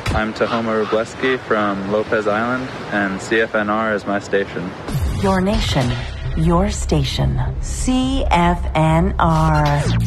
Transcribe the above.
I'm Tahoma Rubleski from Lopez Island, and CFNR is my station. Your nation, your station. CFNR.